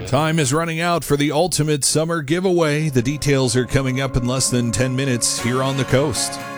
Time is running out for the ultimate summer giveaway. The details are coming up in less than 10 minutes here on the coast.